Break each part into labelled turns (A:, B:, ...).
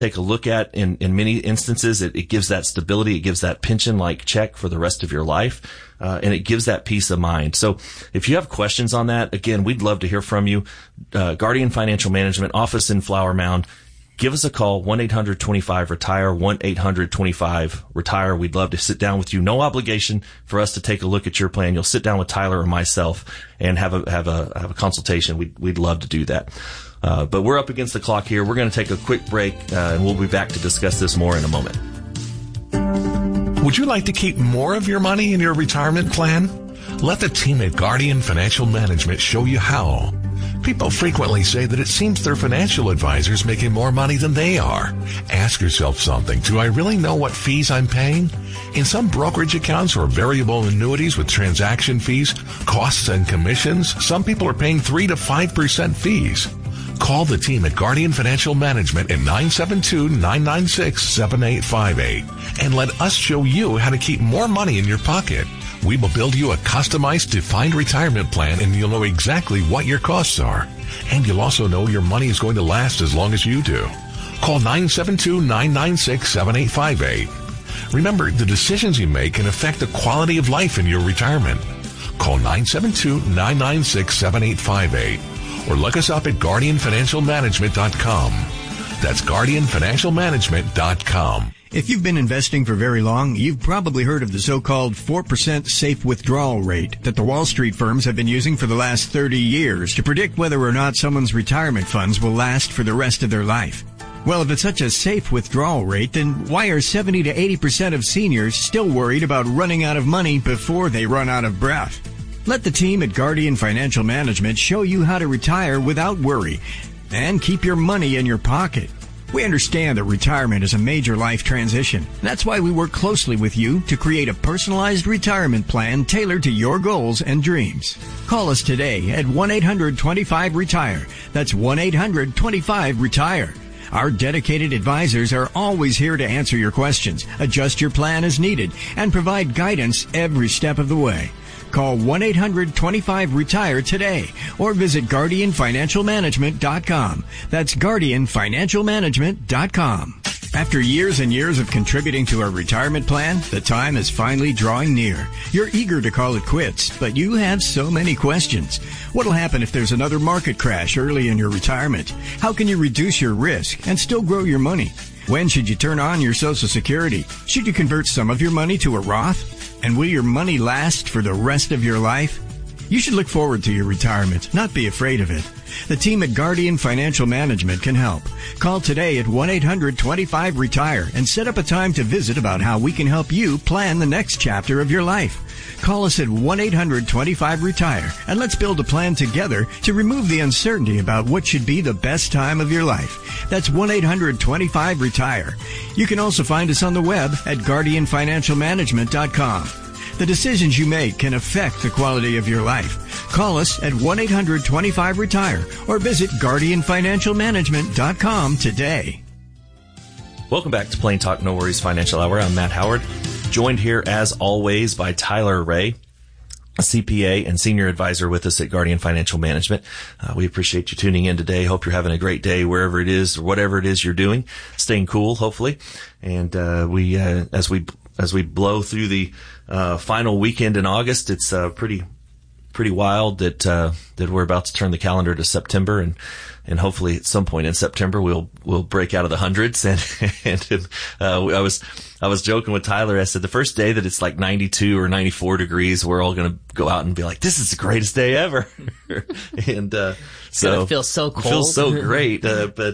A: take a look at. In many instances, it gives that stability. It gives that pension-like check for the rest of your life. And it gives that peace of mind. So if you have questions on that, again, we'd love to hear from you. Guardian Financial Management office in Flower Mound. Give us a call, 1-800-25-RETIRE, 1-800-25-RETIRE. We'd love to sit down with you. No obligation for us to take a look at your plan. You'll sit down with Tyler or myself and have a consultation. We'd love to do that. But we're up against the clock here. We're going to take a quick break, and we'll be back to discuss this more in a moment.
B: Would you like to keep more of your money in your retirement plan? Let the team at Guardian Financial Management show you how. People frequently say that it seems their financial advisor's making more money than they are. Ask yourself something. Do I really know what fees I'm paying? In some brokerage accounts or variable annuities with transaction fees, costs, and commissions, some people are paying 3 to 5% fees. Call the team at Guardian Financial Management at 972-996-7858 and let us show you how to keep more money in your pocket. We will build you a customized defined retirement plan, and you'll know exactly what your costs are. And you'll also know your money is going to last as long as you do. Call 972-996-7858. Remember, the decisions you make can affect the quality of life in your retirement. Call 972-996-7858. Or look us up at GuardianFinancialManagement.com. That's GuardianFinancialManagement.com.
C: If you've been investing for very long, you've probably heard of the so-called 4% safe withdrawal rate that the Wall Street firms have been using for the last 30 years to predict whether or not someone's retirement funds will last for the rest of their life. Well, if it's such a safe withdrawal rate, then why are 70 to 80% of seniors still worried about running out of money before they run out of breath? Let the team at Guardian Financial Management show you how to retire without worry and keep your money in your pocket. We understand that retirement is a major life transition. That's why we work closely with you to create a personalized retirement plan tailored to your goals and dreams. Call us today at 1-800-25-RETIRE. That's 1-800-25-RETIRE. Our dedicated advisors are always here to answer your questions, adjust your plan as needed, and provide guidance every step of the way. Call 1-800-25-RETIRE today or visit GuardianFinancialManagement.com. That's GuardianFinancialManagement.com. After years and years of contributing to our retirement plan, the time is finally drawing near. You're eager to call it quits, but you have so many questions. What'll happen if there's another market crash early in your retirement? How can you reduce your risk and still grow your money? When should you turn on your Social Security? Should you convert some of your money to a Roth? And will your money last for the rest of your life? You should look forward to your retirement, not be afraid of it. The team at Guardian Financial Management can help. Call today at 1-800-25-RETIRE and set up a time to visit about how we can help you plan the next chapter of your life. Call us at 1-800-25-RETIRE and let's build a plan together to remove the uncertainty about what should be the best time of your life. That's 1-800-25-RETIRE. You can also find us on the web at GuardianFinancialManagement.com. The decisions you make can affect the quality of your life. Call us at 1-800-25-RETIRE or visit GuardianFinancialManagement.com today.
A: Welcome back to Plain Talk No Worries Financial Hour. I'm Matt Howard, joined here as always by Tyler Ray, a CPA and senior advisor with us at Guardian Financial Management. We appreciate you tuning in today. Hope you're having a great day wherever it is or whatever it is you're doing. Staying cool, hopefully. And as we blow through the final weekend in August, it's pretty wild that we're about to turn the calendar to September, and hopefully at some point in September we'll break out of the hundreds. And I was joking with Tyler. I said the first day that it's like 92 or 94 degrees, we're all going to go out and be like, this is the greatest day ever. And so
D: it feels so cold.
A: It feels so great.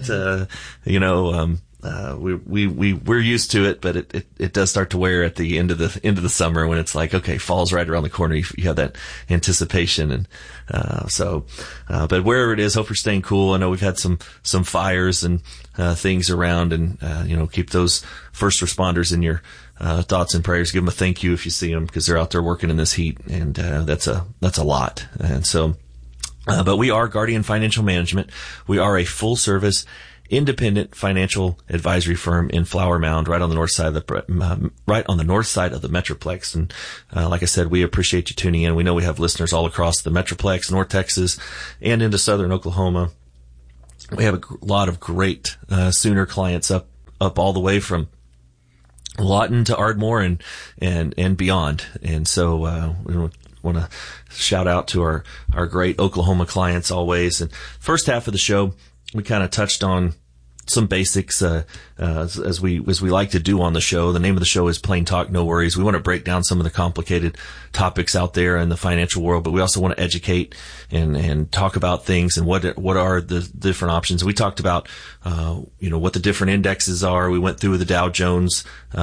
A: We're used to it, but it does start to wear at the end of the summer when it's like, okay, fall's right around the corner. You have that anticipation. And, but wherever it is, hope you're staying cool. I know we've had some fires and, things around, and, keep those first responders in your, thoughts and prayers. Give them a thank you if you see them, because they're out there working in this heat, and, that's a lot. And so, but we are Guardian Financial Management. We are a full service independent financial advisory firm in Flower Mound, right on the north side of the Metroplex. And like I said, we appreciate you tuning in. We know we have listeners all across the Metroplex, North Texas, and into southern Oklahoma. We have a lot of great Sooner clients up up all the way from Lawton to Ardmore and beyond. And so, we want to shout out to our great Oklahoma clients always. And first half of the show, we kind of touched on some basics, as we like to do on the show. The name of the show is Plain Talk, No Worries. We want to break down some of the complicated topics out there in the financial world, but we also want to educate and talk about things and what are the different options. We talked about, what the different indexes are. We went through the Dow Jones,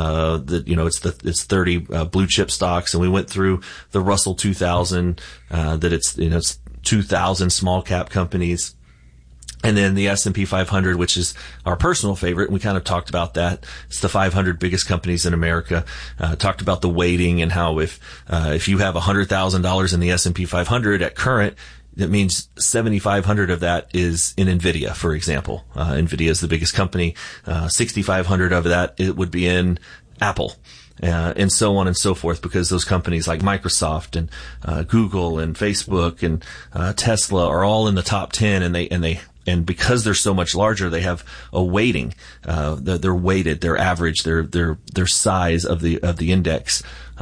A: it's 30 blue chip stocks, and we went through the Russell 2000, that it's 2,000 small cap companies. And then the S&P 500, which is our personal favorite. We kind of talked about that. It's the 500 biggest companies in America. Talked about the weighting and how if you have $100,000 in the S&P 500 at current, that means 7,500 of that is in NVIDIA, for example. NVIDIA is the biggest company. 6,500 of that, it would be in Apple. And so on and so forth, because those companies like Microsoft and Google and Facebook and Tesla are all in the top 10, and because they're so much larger, they have a weighting. They're weighted, their average, their size of the index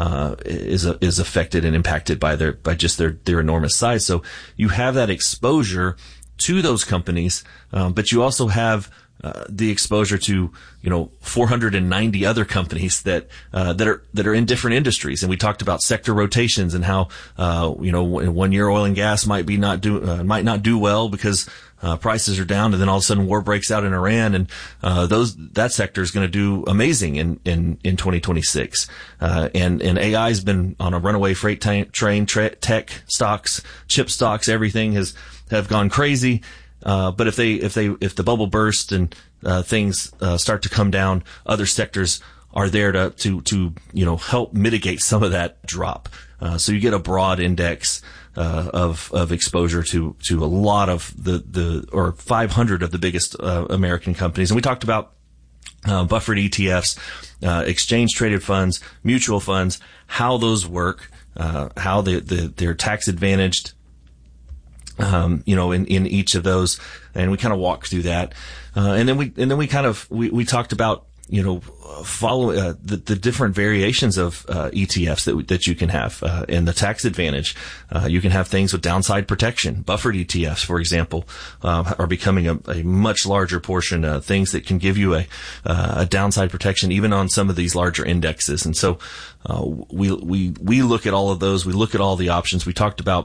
A: is affected and impacted by just their enormous size. So you have that exposure to those companies, but you also have the exposure to 490 other companies that are in different industries. And we talked about sector rotations and how 1 year oil and gas might not do well because prices are down, and then all of a sudden war breaks out in Iran, and that sector is going to do amazing in 2026. And AI has been on a runaway freight train. Tech stocks, chip stocks, everything have gone crazy. But if the bubble bursts and things start to come down, other sectors are there to help mitigate some of that drop. So you get a broad index of exposure to a lot of or 500 of the biggest American companies. And we talked about buffered ETFs, exchange traded funds, mutual funds, how those work, how they're tax advantaged. In each of those, and we kind of walked through that, and then we talked about follow the different variations of ETFs that you can have, and the tax advantage. You can have things with downside protection. Buffered ETFs, for example, are becoming a much larger portion. Things that can give you a downside protection even on some of these larger indexes. And so we look at all of those. We look at all the options. We talked about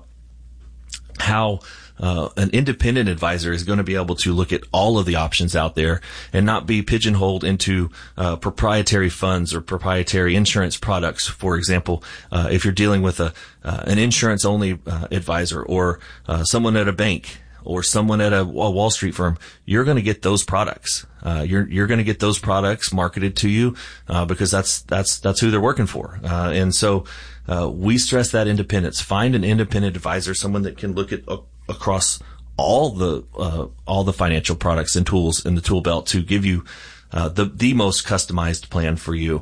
A: how an independent advisor is going to be able to look at all of the options out there and not be pigeonholed into proprietary funds or proprietary insurance products. For example, if you're dealing with an insurance only advisor or someone at a bank or someone at a Wall Street firm, you're going to get those products. You're going to get those products marketed to you because that's who they're working for. And so we stress that independence. Find an independent advisor, someone that can look at across all the financial products and tools in the tool belt to give you the most customized plan for you.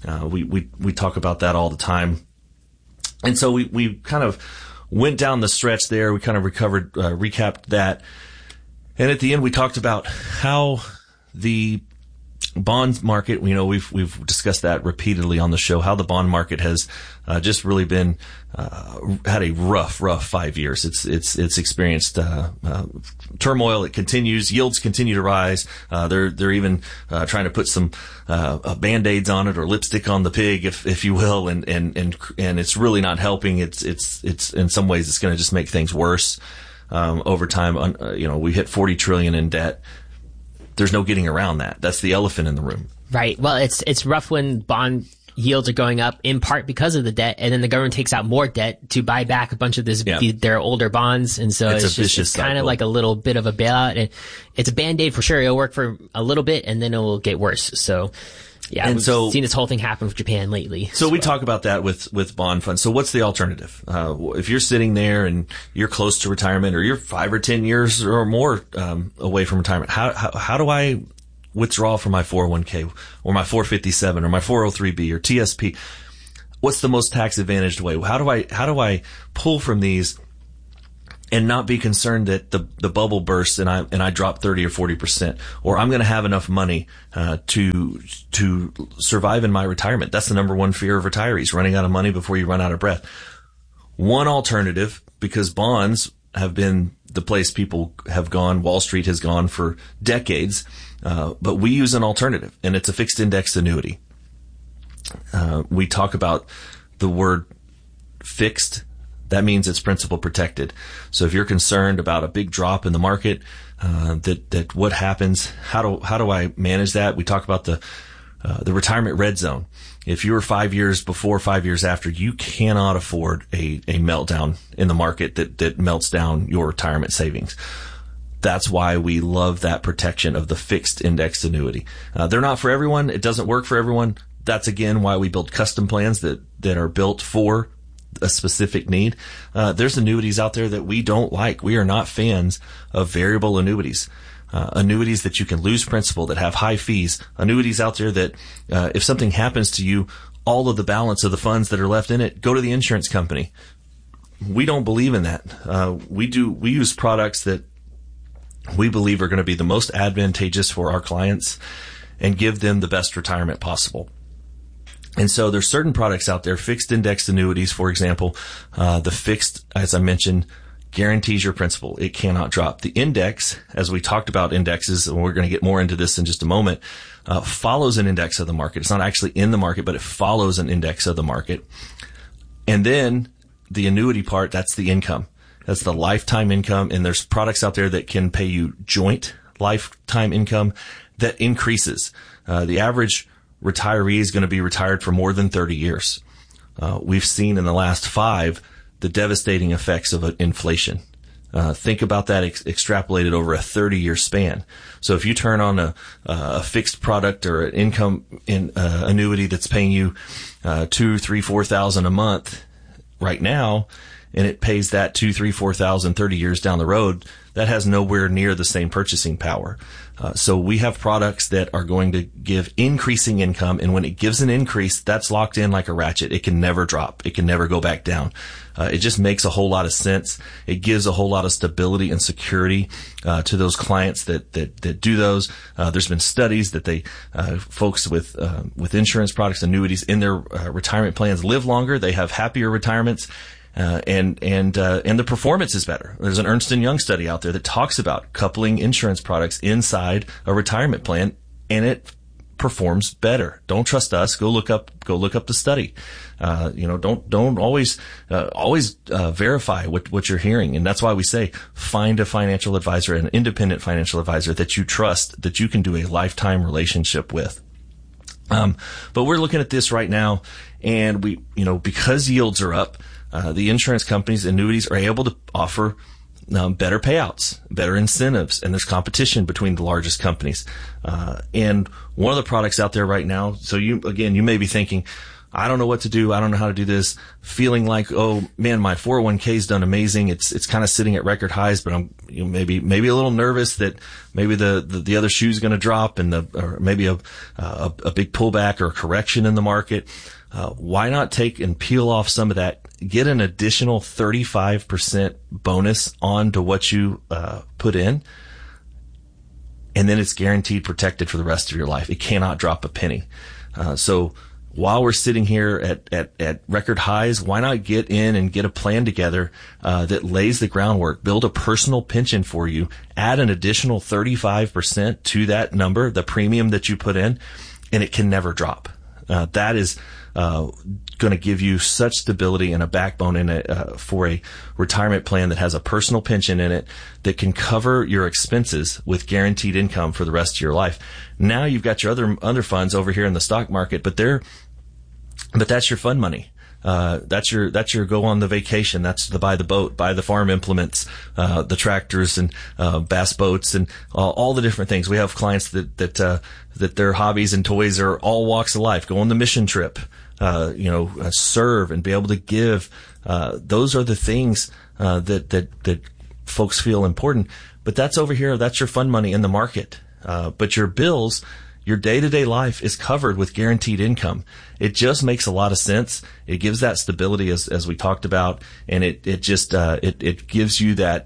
A: We talk about that all the time. And so we kind of went down the stretch there. We kind of recapped that. And at the end, we talked about how the bond market, we've discussed that repeatedly on the show, how the bond market has just really been had a rough 5 years. It's experienced turmoil. It continues. Yields continue to rise. They're even trying to put some band-aids on it or lipstick on the pig, if you will, and it's really not helping. It's in some ways it's going to just make things worse over time. We hit 40 trillion in debt. There's no getting around that. That's the elephant in the room.
D: Right. Well, it's rough when bond yields are going up in part because of the debt, and then the government takes out more debt to buy back a bunch of their older bonds, and so it's kind of like a little bit of a bailout, and it's a Band-Aid for sure. It'll work for a little bit, and then it will get worse. So. Yeah, and we've seen this whole thing happen with Japan lately.
A: So we talk about that with bond funds. So what's the alternative? If you're sitting there and you're close to retirement, or you're 5 or 10 years or more away from retirement, how do I withdraw from my 401k or my 457 or my 403b or TSP? What's the most tax advantaged way? How do I pull from these and not be concerned that the bubble bursts and I drop 30 or 40%, or I'm going to have enough money to survive in my retirement. That's the number one fear of retirees, running out of money before you run out of breath. One alternative, because bonds have been the place people have gone, Wall Street has gone for decades, but we use an alternative, and it's a fixed index annuity. We talk about the word fixed. That means it's principal protected. So if you're concerned about a big drop in the market, that what happens, how do I manage that? We talk about the retirement red zone. If you were 5 years before, 5 years after, you cannot afford a meltdown in the market that melts down your retirement savings. That's why we love that protection of the fixed index annuity. They're not for everyone. It doesn't work for everyone. That's again why we build custom plans that are built for a specific need. There's annuities out there that we don't like. We are not fans of variable annuities. Annuities that you can lose principal, that have high fees. Annuities out there that, if something happens to you, all of the balance of the funds that are left in it go to the insurance company. We don't believe in that. We use products that we believe are going to be the most advantageous for our clients and give them the best retirement possible. And so there's certain products out there, fixed index annuities, for example. The fixed, as I mentioned, guarantees your principal. It cannot drop. The index, as we talked about indexes, and we're going to get more into this in just a moment, follows an index of the market. It's not actually in the market, but it follows an index of the market. And then the annuity part, that's the income. That's the lifetime income. And there's products out there that can pay you joint lifetime income that increases. The average retiree is going to be retired for more than 30 years. We've seen in the last 5 the devastating effects of inflation. Think about that extrapolated over a 30-year span. So if you turn on a fixed product or an income annuity that's paying you $2,000, $3,000, $4,000 a month right now, and it pays that $2,000, $3,000, $4,000 30 years down the road, that has nowhere near the same purchasing power. So we have products that are going to give increasing income, and when it gives an increase, that's locked in like a ratchet. It can never drop. It can never go back down. It just makes a whole lot of sense. It gives a whole lot of stability and security to those clients that do those. There's been studies that folks with insurance products, annuities in their retirement plans live longer. They have happier retirements. And the performance is better. There's an Ernst & Young study out there that talks about coupling insurance products inside a retirement plan, and it performs better. Don't trust us. Go look up the study. Don't always verify what you're hearing. And that's why we say find a financial advisor, an independent financial advisor that you trust, that you can do a lifetime relationship with. But we're looking at this right now, and because yields are up, the insurance companies, annuities are able to offer better payouts, better incentives, and there's competition between the largest companies. And one of the products out there right now, so you may be thinking, I don't know what to do. I don't know how to do this. Feeling like, oh man, my 401k's done amazing. It's kind of sitting at record highs, but I'm maybe a little nervous that maybe the other shoe's going to drop or maybe a big pullback or a correction in the market. Why not take and peel off some of that, get an additional 35% bonus on to what you put in, and then it's guaranteed protected for the rest of your life. It cannot drop a penny. So while we're sitting here at record highs, why not get in and get a plan together that lays the groundwork, build a personal pension for you, add an additional 35% to that number, the premium that you put in, and it can never drop. That is going to give you such stability and a backbone in it for a retirement plan that has a personal pension in it that can cover your expenses with guaranteed income for the rest of your life. Now you've got your other funds over here in the stock market, but that's your fun money. That's your go on the vacation. That's to buy the boat, buy the farm implements, the tractors and bass boats and all the different things. We have clients that their hobbies and toys are all walks of life. Go on the mission trip, serve and be able to give. Those are the things that folks feel important. But that's over here. That's your fun money in the market. But your bills, your day-to-day life is covered with guaranteed income. It just makes a lot of sense. It gives that stability as we talked about, and it gives you that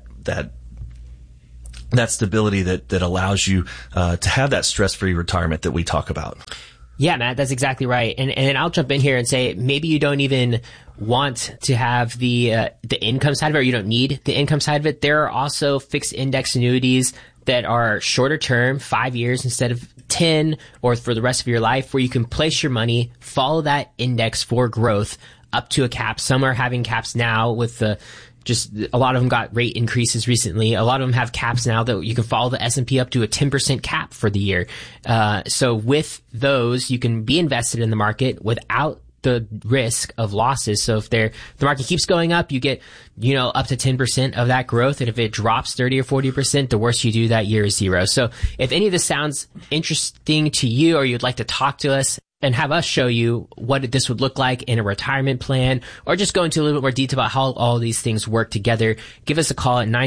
A: stability that allows you to have that stress-free retirement that we talk about.
D: Yeah, Matt, that's exactly right. And I'll jump in here and say maybe you don't even want to have the income side of it, or you don't need the income side of it. There are also fixed index annuities that are shorter term, 5 years instead of 10, or for the rest of your life, where you can place your money, follow that index for growth up to a cap. Some are having caps now with just a lot of them got rate increases recently. A lot of them have caps now that you can follow the S&P up to a 10% cap for the year. So with those, you can be invested in the market without the risk of losses. So if the market keeps going up, you get, up to 10% of that growth. And if it drops 30 or 40%, the worst you do that year is zero. So if any of this sounds interesting to you, or you'd like to talk to us and have us show you what this would look like in a retirement plan, or just go into a little bit more detail about how all these things work together, give us a call at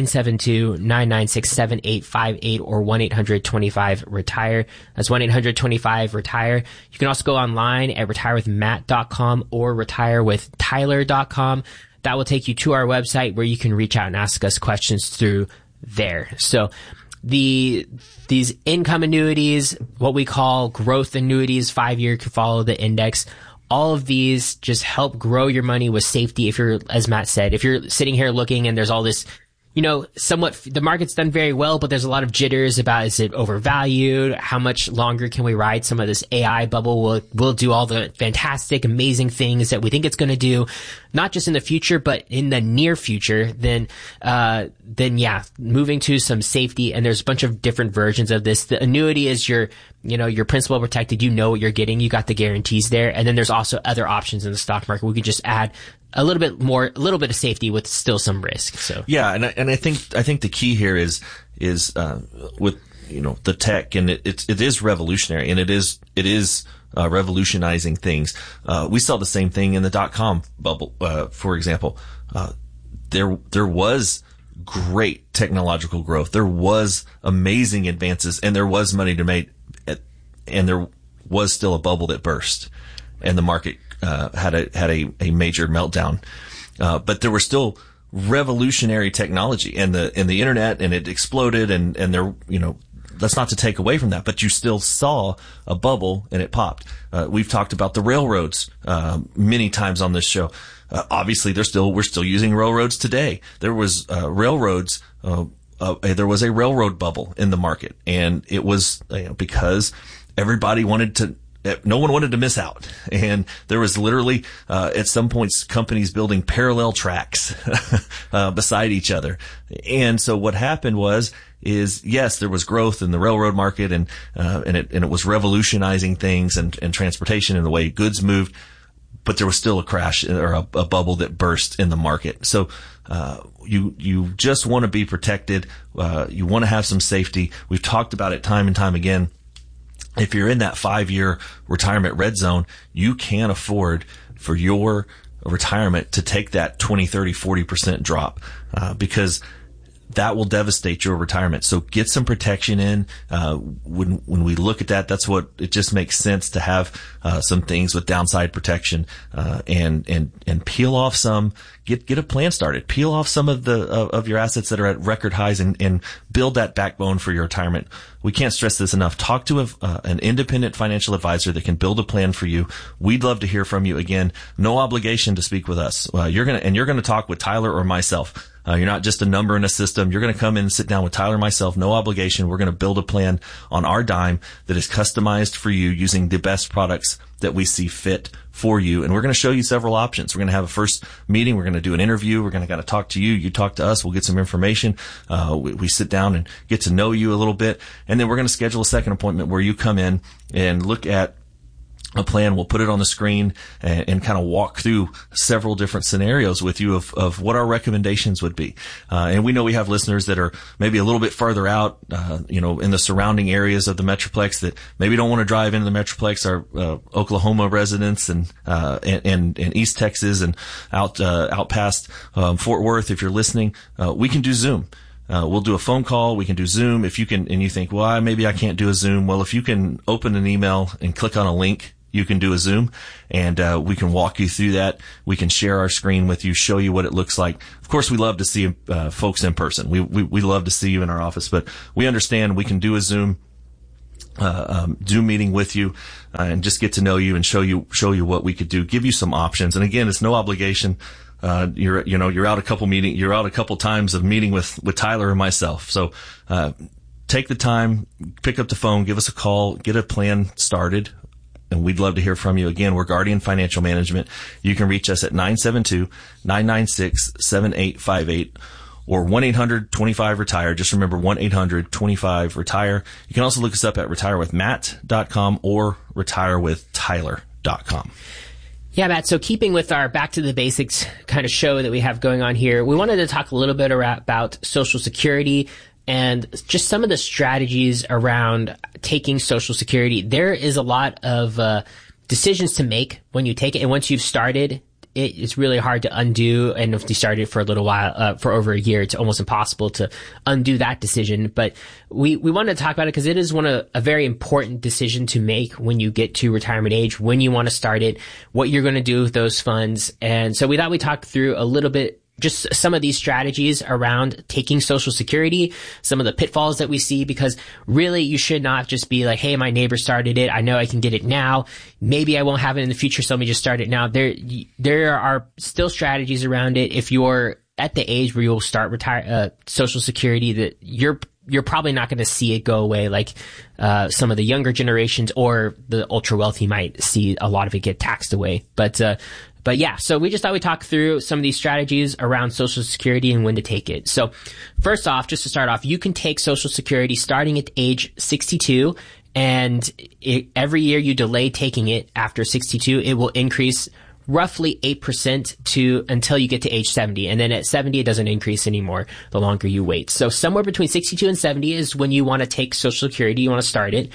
D: 972-996-7858 or 1-800-25-RETIRE. That's 1-800-25-RETIRE. You can also go online at retirewithmatt.com or retirewithtyler.com. That will take you to our website where you can reach out and ask us questions through there. So these income annuities, what we call growth annuities, 5-year, can follow the index. All of these just help grow your money with safety. If you're, as Matt said, if you're sitting here looking and there's all this, somewhat the market's done very well, but there's a lot of jitters about, is it overvalued? How much longer can we ride some of this AI bubble? Will do all the fantastic, amazing things that we think it's going to do, not just in the future, but in the near future. Then moving to some safety. And there's a bunch of different versions of this. The annuity is your principal protected. You know what you're getting. You got the guarantees there. And then there's also other options in the stock market. We could just add a little bit of safety with still some risk. So
A: yeah, and I think the key here is with the tech, and it is revolutionary, and it is revolutionizing things. We saw the same thing in the .com bubble, for example. There was great technological growth, there was amazing advances, and there was money to make, and there was still a bubble that burst, and the market had a major meltdown. But there were still revolutionary technology and the internet, and it exploded, and there, that's not to take away from that, but you still saw a bubble and it popped. We've talked about the railroads, many times on this show. Obviously we're still using railroads today. There was, railroads, there was a railroad bubble in the market, and it was, because everybody no one wanted to miss out. And there was literally, at some points, companies building parallel tracks, beside each other. And so what happened is yes, there was growth in the railroad market, and it was revolutionizing things and transportation and the way goods moved, but there was still a crash or a bubble that burst in the market. So, you just want to be protected. You want to have some safety. We've talked about it time and time again. If you're in that 5-year retirement red zone, you can't afford for your retirement to take that 20, 30, 40% drop, because that will devastate your retirement. So get some protection in. When we look at that, that's what it just makes sense to have some things with downside protection, and peel off some. Get a plan started. Peel off some of your assets that are at record highs, and build that backbone for your retirement. We can't stress this enough. Talk to an independent financial advisor that can build a plan for you. We'd love to hear from you. Again, no obligation to speak with us. You're gonna talk with Tyler or myself. You're not just a number in a system. You're going to come in and sit down with Tyler and myself, no obligation. We're going to build a plan on our dime that is customized for you using the best products that we see fit for you. And we're going to show you several options. We're going to have a first meeting. We're going to do an interview. We're going to talk to you. You talk to us. We'll get some information. We sit down and get to know you a little bit. And then we're going to schedule a second appointment where you come in and look at a plan. We'll put it on the screen and kind of walk through several different scenarios with you of what our recommendations would be. And we know we have listeners that are maybe a little bit further out, in the surrounding areas of the Metroplex that maybe don't want to drive into the Metroplex. Our Oklahoma residents and East Texas and out past Fort Worth. If you're listening, we can do Zoom. We'll do a phone call. We can do Zoom. If you can, and you think, well, maybe I can't do a Zoom. Well, if you can open an email and click on a link, you can do a Zoom, and we can walk you through that. We can share our screen with you, show you what it looks like. Of course, we love to see folks in person. We love to see you in our office, but we understand we can do a Zoom meeting with you, and just get to know you and show you what we could do, give you some options. And again, it's no obligation. You're out a couple times of meeting with Tyler or myself. So, take the time, pick up the phone, give us a call, get a plan started. And we'd love to hear from you. Again, we're Guardian Financial Management. You can reach us at 972-996-7858 or 1-800-25-RETIRE. Just remember 1-800-25-RETIRE. You can also look us up at retirewithmatt.com or retirewithtyler.com.
D: Yeah, Matt. So keeping with our back to the basics kind of show that we have going on here, we wanted to talk a little bit about Social Security and just some of the strategies around taking Social Security. There is a lot of decisions to make when you take it. And once you've started, it's really hard to undo. And if you started for a little while, for over a year, it's almost impossible to undo that decision. But we wanted to talk about it because it is a very important decision to make when you get to retirement age, when you want to start it, what you're going to do with those funds. And so we thought we'd talk through a little bit just some of these strategies around taking Social Security, some of the pitfalls that we see, because really you should not just be like, hey, my neighbor started it. I know I can get it now. Maybe I won't have it in the future, so let me just start it now. There are still strategies around it. If you're at the age where you'll start Social Security, that you're probably not going to see it go away like some of the younger generations or the ultra wealthy might see a lot of it get taxed away. But yeah, so we just thought we'd talk through some of these strategies around Social Security and when to take it. So first off, just to start off, you can take Social Security starting at age 62, and every year you delay taking it after 62, it will increase roughly 8% until you get to age 70. And then at 70, it doesn't increase anymore the longer you wait. So somewhere between 62 and 70 is when you want to take Social Security, you want to start it.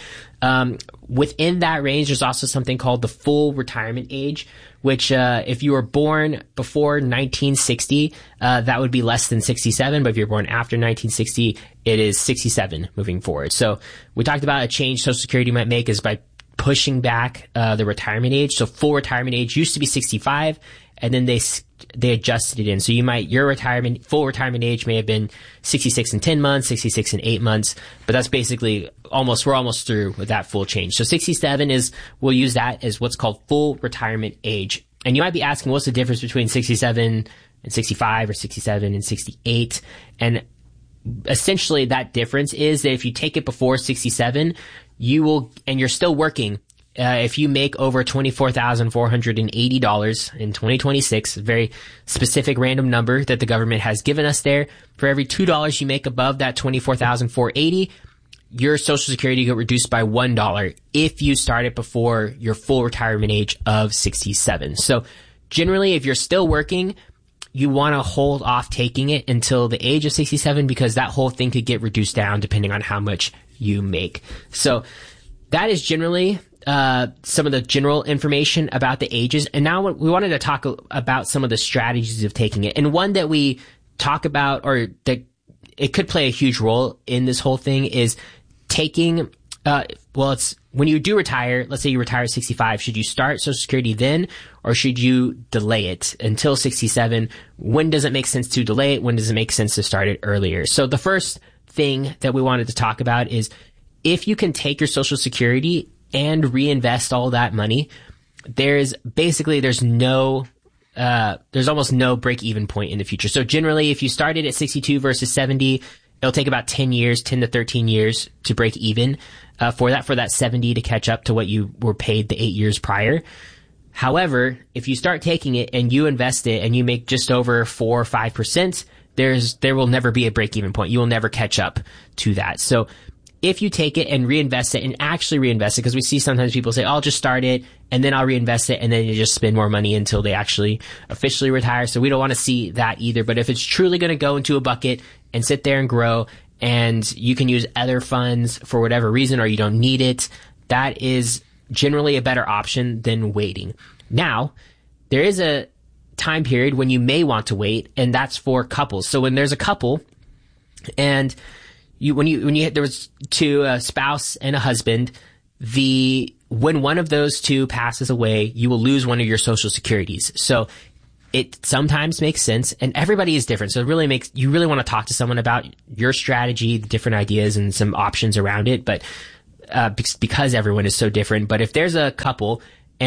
D: Within that range, there's also something called the full retirement age, which, if you were born before 1960, that would be less than 67. But if you're born after 1960, it is 67 moving forward. So we talked about a change Social Security might make is by pushing back the retirement age. So full retirement age used to be 65, and then they adjusted it in. So your full retirement age may have been 66 and 10 months, 66 and 8 months, but that's basically we're almost through with that full change. So 67 we'll use that as what's called full retirement age. And you might be asking, what's the difference between 67 and 65 or 67 and 68? And essentially that difference is that if you take it before 67, and you're still working, if you make over $24,480 in 2026, a very specific random number that the government has given us there, for every $2 you make above that $24,480, your Social Security get reduced by $1 if you start it before your full retirement age of 67. So generally, if you're still working, you want to hold off taking it until the age of 67 because that whole thing could get reduced down depending on how much you make. So that is generally some of the general information about the ages. And now we wanted to talk about some of the strategies of taking it. And one that we talk about, or that it could play a huge role in this whole thing, is taking, it's when you do retire, let's say you retire at 65, should you start Social Security then, or should you delay it until 67? When does it make sense to delay it? When does it make sense to start it earlier? So the first thing that we wanted to talk about is if you can take your Social Security and reinvest all that money, there's almost no break-even point in the future. So generally, if you started at 62 versus 70, it'll take about 10 to 13 years to break even for that 70 to catch up to what you were paid the 8 years prior. However, if you start taking it and you invest it and you make just over 4 or 5%, there will never be a break-even point. You will never catch up to that. So if you take it and reinvest it and actually reinvest it, because we see sometimes people say, I'll just start it and then I'll reinvest it, and then you just spend more money until they actually officially retire. So we don't want to see that either. But if it's truly going to go into a bucket and sit there and grow, and you can use other funds for whatever reason, or you don't need it, that is generally a better option than waiting. Now, there is a time period when you may want to wait, and that's for couples. So when there's a couple And there was a spouse and a husband, when one of those two passes away, you will lose one of your Social Securities. So it sometimes makes sense, and everybody is different. So you really want to talk to someone about your strategy, the different ideas and some options around it. But, because everyone is so different. But if there's a couple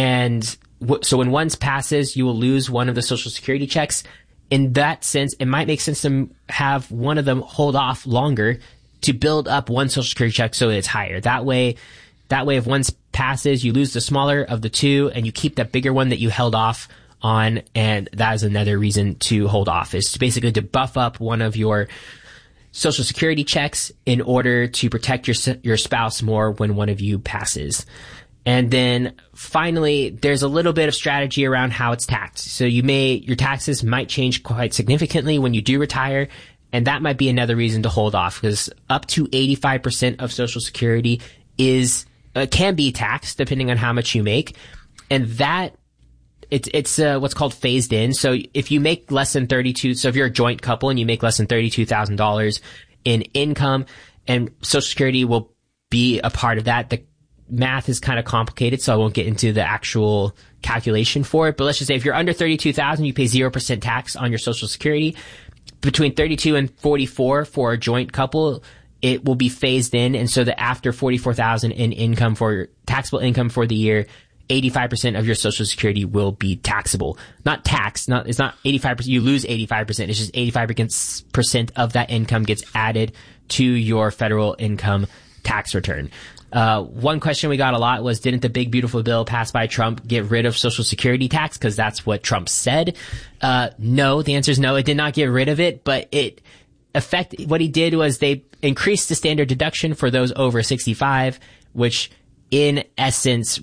D: so when one passes, you will lose one of the Social Security checks. In that sense, it might make sense to have one of them hold off longer to build up one Social Security check so it's higher. That way, if one passes, you lose the smaller of the two and you keep that bigger one that you held off on. And that is another reason to hold off, is basically to buff up one of your Social Security checks in order to protect your spouse more when one of you passes. And then finally, there's a little bit of strategy around how it's taxed. So your taxes might change quite significantly when you do retire. And that might be another reason to hold off, because up to 85% of Social Security can be taxed depending on how much you make. And that it's what's called phased in. So if you make less than so if you're a joint couple and you make less than $32,000 in income, and Social Security will be a part of that, the math is kind of complicated, so I won't get into the actual calculation for it. But let's just say if you're under 32,000, you pay 0% tax on your Social Security. Between 32 and 44 for a joint couple, it will be phased in. And so that after 44,000 in income for taxable income for the year, 85% of your Social Security will be taxable. Not taxed. It's not 85%. You lose 85%. It's just 85% of that income gets added to your federal income tax return. One question we got a lot was, didn't the big beautiful bill passed by Trump get rid of Social Security tax? Because that's what Trump said. No, the answer is no. It did not get rid of it, but what he did was they increased the standard deduction for those over 65, which in essence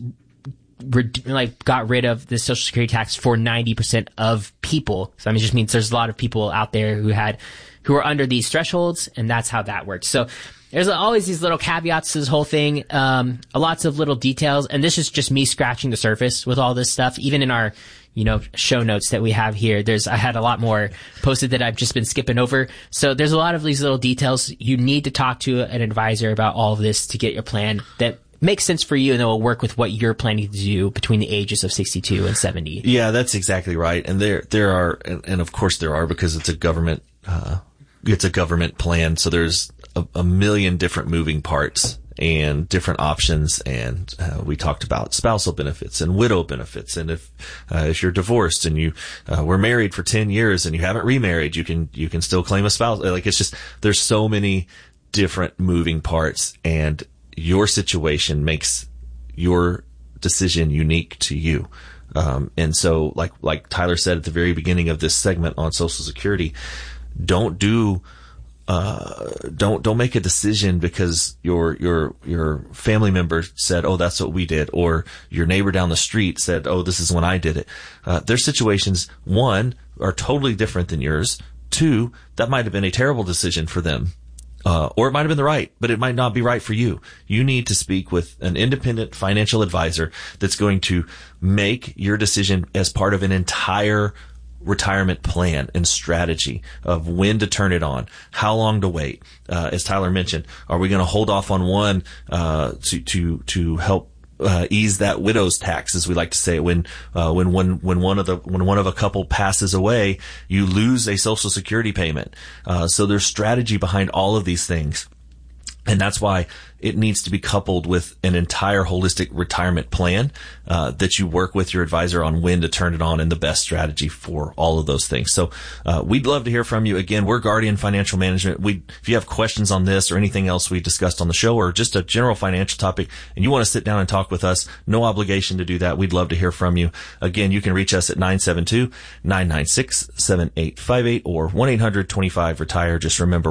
D: got rid of the Social Security tax for 90% of people. So it just means there's a lot of people out there who are under these thresholds, and that's how that works. So there's always these little caveats to this whole thing, lots of little details, and this is just me scratching the surface with all this stuff. Even in our, show notes that we have here, I had a lot more posted that I've just been skipping over. So there's a lot of these little details. You need to talk to an advisor about all of this to get your plan that makes sense for you, and that will work with what you're planning to do between the ages of 62 and 70.
A: Yeah, that's exactly right. And there are, and of course there are, because it's a government plan. So there's a million different moving parts and different options. And we talked about spousal benefits and widow benefits. And if you're divorced and you were married for 10 years and you haven't remarried, you can still claim a spouse. It's just, there's so many different moving parts, and your situation makes your decision unique to you. And so like Tyler said at the very beginning of this segment on Social Security, don't make a decision because your family member said, oh, that's what we did, or your neighbor down the street said, oh, this is when I did it. Their situations, one, are totally different than yours. Two, that might have been a terrible decision for them. Or it might have been the right, but it might not be right for you. You need to speak with an independent financial advisor that's going to make your decision as part of an entire retirement plan and strategy of when to turn it on, how long to wait. As Tyler mentioned, are we going to hold off on one to help ease that widow's tax, as we like to say, when one of a couple passes away, you lose a Social Security payment. So there's strategy behind all of these things. And that's why it needs to be coupled with an entire holistic retirement plan that you work with your advisor on when to turn it on and the best strategy for all of those things. So we'd love to hear from you. Again, we're Guardian Financial Management. If you have questions on this or anything else we discussed on the show, or just a general financial topic, and you want to sit down and talk with us, no obligation to do that. We'd love to hear from you. Again, you can reach us at 972-996-7858 or 1-800-25-RETIRE. Just remember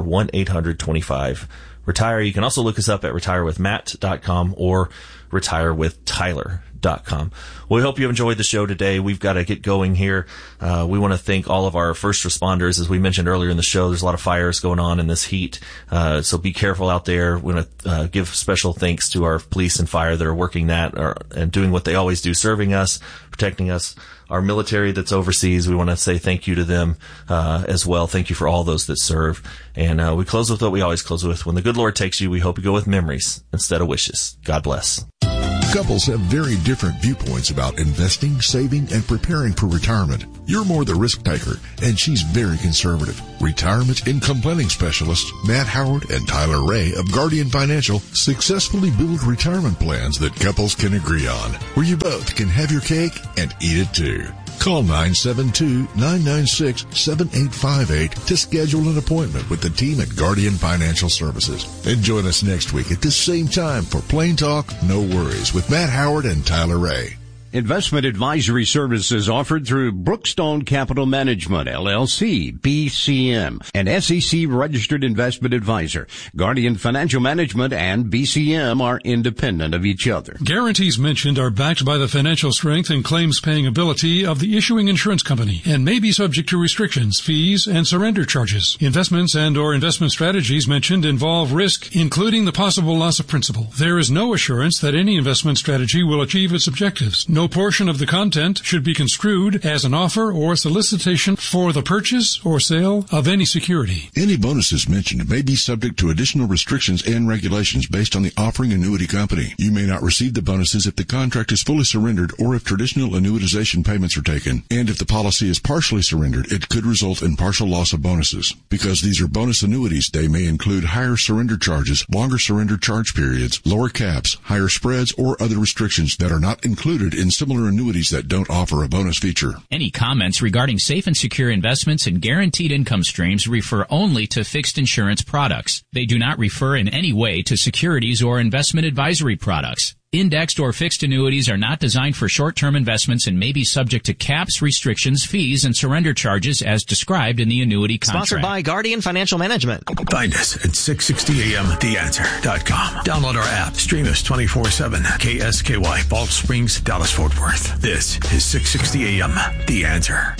A: 1-800-25-RETIRE. You can also look us up at retirewithmatt.com or retirewithtyler.com. Well, we hope you enjoyed the show today. We've got to get going here. We want to thank all of our first responders. As we mentioned earlier in the show, there's a lot of fires going on in this heat. So be careful out there. We want to give special thanks to our police and fire that are working and doing what they always do, serving us, protecting us. Our military that's overseas, we want to say thank you to them as well. Thank you for all those that serve. And we close with what we always close with. When the good Lord takes you, we hope you go with memories instead of wishes. God bless.
E: Couples have very different viewpoints about investing, saving, and preparing for retirement. You're more the risk taker, and she's very conservative. Retirement income planning specialists Matt Howard and Tyler Ray of Guardian Financial successfully build retirement plans that couples can agree on, where you both can have your cake and eat it too. Call 972-996-7858 to schedule an appointment with the team at Guardian Financial Services. And join us next week at this same time for Plain Talk, No Worries with Matt Howard and Tyler Ray.
F: Investment advisory services offered through Brookstone Capital Management, LLC, BCM, an SEC-registered investment advisor. Guardian Financial Management and BCM are independent of each other.
G: Guarantees mentioned are backed by the financial strength and claims-paying ability of the issuing insurance company and may be subject to restrictions, fees, and surrender charges. Investments and or investment strategies mentioned involve risk, including the possible loss of principal. There is no assurance that any investment strategy will achieve its objectives. No portion of the content should be construed as an offer or solicitation for the purchase or sale of any security.
E: Any bonuses mentioned may be subject to additional restrictions and regulations based on the offering annuity company. You may not receive the bonuses if the contract is fully surrendered or if traditional annuitization payments are taken. And if the policy is partially surrendered, it could result in partial loss of bonuses. Because these are bonus annuities, they may include higher surrender charges, longer surrender charge periods, lower caps, higher spreads, or other restrictions that are not included in similar annuities that don't offer a bonus feature.
H: Any comments regarding safe and secure investments and guaranteed income streams refer only to fixed insurance products. They do not refer in any way to securities or investment advisory products. Indexed or fixed annuities are not designed for short-term investments and may be subject to caps, restrictions, fees, and surrender charges as described in the annuity contract.
I: Sponsored by Guardian Financial Management.
B: Find us at 660amtheanswer.com. Download our app. Stream us 24/7. KSKY, Balch Springs, Dallas-Fort Worth. This is 660 AM, The Answer.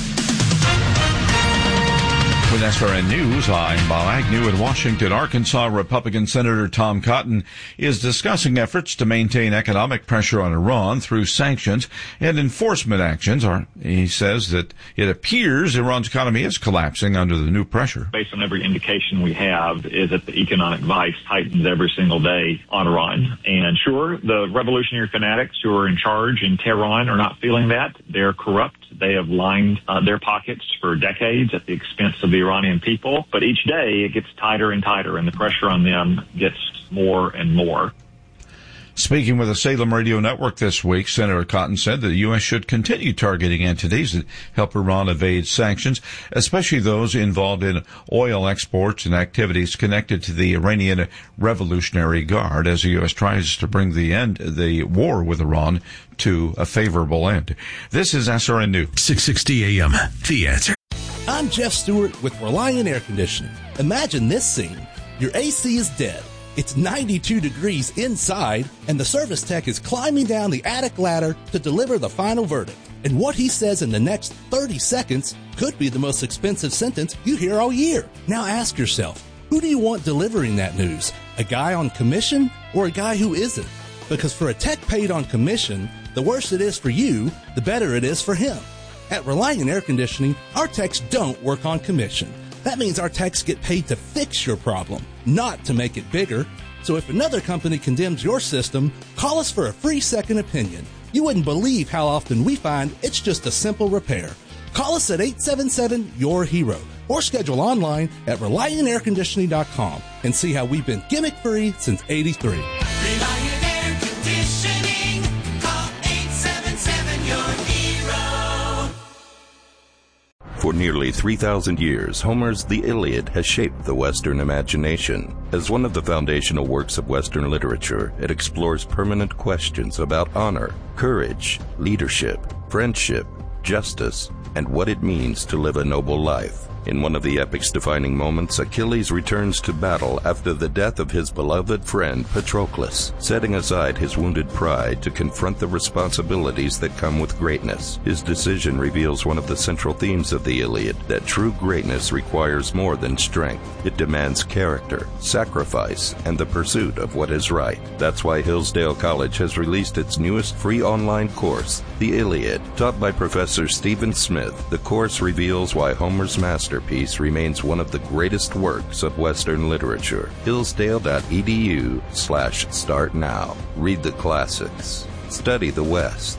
J: With SRN News, I'm Bob Agnew in Washington. Arkansas Republican Senator Tom Cotton is discussing efforts to maintain economic pressure on Iran through sanctions and enforcement actions. He says that it appears Iran's economy is collapsing under the new pressure.
K: Based on every indication we have is that the economic vice tightens every single day on Iran. And sure, the revolutionary fanatics who are in charge in Tehran are not feeling that. They're corrupt. They have lined their pockets for decades at the expense of the Iranian people. But each day it gets tighter and tighter, and the pressure on them gets more and more.
J: Speaking with the Salem Radio Network this week, Senator Cotton said that the U.S. should continue targeting entities that help Iran evade sanctions, especially those involved in oil exports and activities connected to the Iranian Revolutionary Guard, as the U.S. tries to bring the war with Iran to a favorable end. This is SRN News.
B: 660 AM, The Answer.
L: I'm Jeff Stewart with Reliant Air Conditioning. Imagine this scene. Your AC is dead. It's 92 degrees inside, and the service tech is climbing down the attic ladder to deliver the final verdict. And what he says in the next 30 seconds could be the most expensive sentence you hear all year. Now ask yourself, who do you want delivering that news? A guy on commission or a guy who isn't? Because for a tech paid on commission, the worse it is for you, the better it is for him. At Reliant Air Conditioning, our techs don't work on commission. That means our techs get paid to fix your problem, not to make it bigger. So if another company condemns your system, call us for a free second opinion. You wouldn't believe how often we find it's just a simple repair. Call us at 877-YOUR-HERO or schedule online at ReliantAirConditioning.com and see how we've been gimmick-free since '83.
M: Reliant Air Conditioning. Call 877-YOUR-HERO.
N: For nearly 3,000 years, Homer's The Iliad has shaped the Western imagination. As one of the foundational works of Western literature, it explores permanent questions about honor, courage, leadership, friendship, justice, and what it means to live a noble life. In one of the epic's defining moments, Achilles returns to battle after the death of his beloved friend Patroclus, setting aside his wounded pride to confront the responsibilities that come with greatness. His decision reveals one of the central themes of the Iliad, that true greatness requires more than strength. It demands character, sacrifice, and the pursuit of what is right. That's why Hillsdale College has released its newest free online course, The Iliad. Taught by Professor Stephen Smith, the course reveals why Homer's masterpiece remains one of the greatest works of Western literature. Hillsdale.edu/start now. Read the classics. Study the West.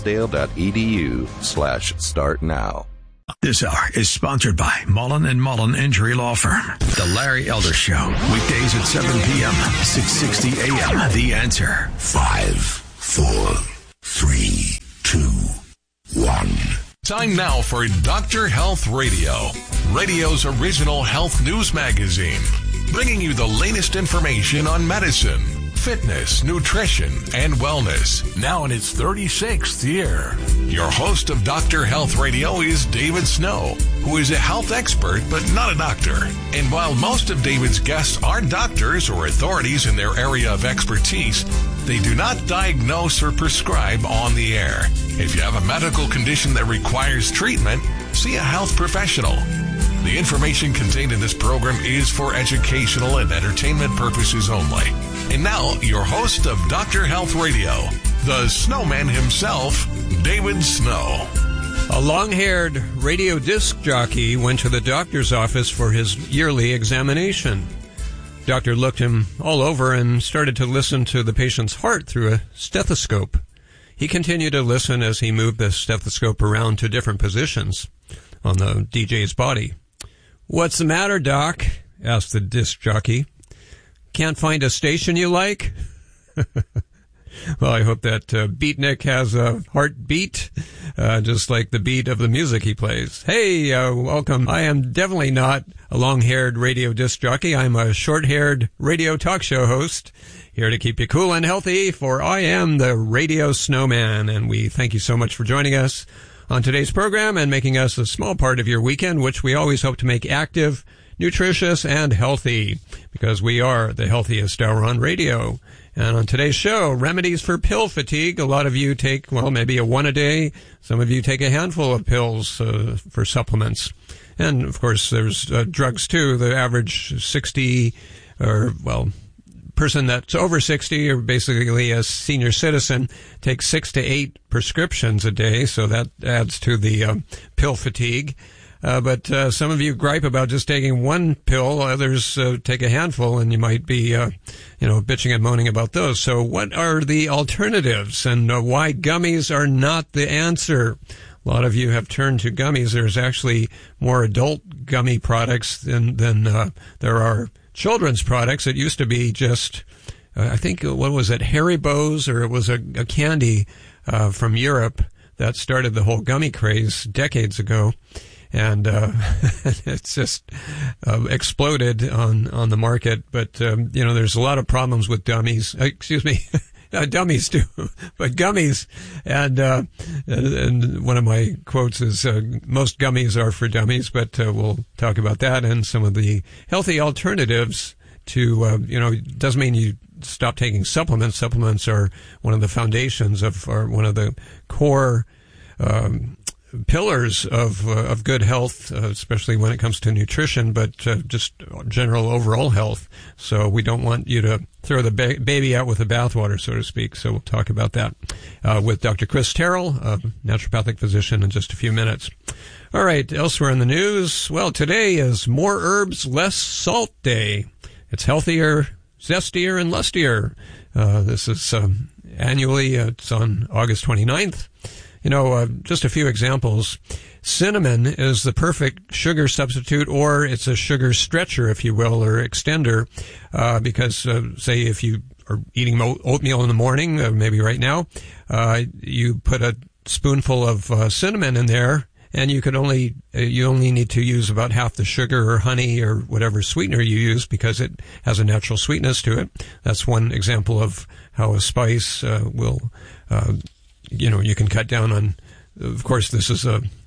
N: Hillsdale.edu/start now.
B: This hour is sponsored by Mullen & Mullen Injury Law Firm. The Larry Elder Show. Weekdays at 7 p.m., 660 a.m. The Answer.
E: 5, 4, 3, 2, 1.
B: Time now for Dr. Health Radio, radio's original health news magazine, bringing you the latest information on medicine, fitness, nutrition, and wellness, now in its 36th year. Your host of Dr. Health Radio is David Snow, who is a health expert but not a doctor. And while most of David's guests are doctors or authorities in their area of expertise, they do not diagnose or prescribe on the air. If you have a medical condition that requires treatment, see a health professional. The information contained in this program is for educational and entertainment purposes only. And now, your host of Dr. Health Radio, the snowman himself, David Snow.
O: A long-haired radio disc jockey went to the doctor's office for his yearly examination. Doctor looked him all over and started to listen to the patient's heart through a stethoscope. He continued to listen as he moved the stethoscope around to different positions on the DJ's body. "What's the matter, Doc?" asked the disc jockey. "Can't find a station you like?" Well, I hope that Beatnik has a heartbeat, just like the beat of the music he plays. Hey, welcome. I am definitely not a long-haired radio disc jockey. I'm a short-haired radio talk show host, here to keep you cool and healthy, for I am the Radio Snowman, and we thank you so much for joining us on today's program and making us a small part of your weekend, which we always hope to make active, nutritious, and healthy, because we are the healthiest hour on radio. And on today's show, remedies for pill fatigue. A lot of you take, well, maybe a one a day. Some of you take a handful of pills for supplements. And, of course, there's drugs, too. The average 60 or, well, person that's over 60 or basically a senior citizen takes 6 to 8 prescriptions a day. So that adds to the pill fatigue. But some of you gripe about just taking one pill. Others take a handful, and you might be, bitching and moaning about those. So what are the alternatives, and why gummies are not the answer? A lot of you have turned to gummies. There's actually more adult gummy products than there are children's products. It used to be just, I think, what was it, Haribo's, or it was a candy from Europe that started the whole gummy craze decades ago. And it's just exploded on the market. But, there's a lot of problems with dummies. Dummies too, but gummies. And one of my quotes is, most gummies are for dummies, but we'll talk about that and some of the healthy alternatives to, doesn't mean you stop taking supplements. Supplements are one of the foundations or one of the core pillars of good health, especially when it comes to nutrition, but just general overall health. So we don't want you to throw the baby out with the bathwater, so to speak. So we'll talk about that with Dr. Chris Terrell, a naturopathic physician, in just a few minutes. All right, elsewhere in the news, well, today is More Herbs, Less Salt Day. It's healthier, zestier, and lustier. This is annually, it's on August 29th. Just a few examples. Cinnamon is the perfect sugar substitute, or it's a sugar stretcher, if you will, or extender, because, say, if you are eating oatmeal in the morning, maybe right now, you put a spoonful of cinnamon in there, and you only need to use about half the sugar or honey or whatever sweetener you use, because it has a natural sweetness to it. That's one example of how a spice will you can cut down on. Of course, this is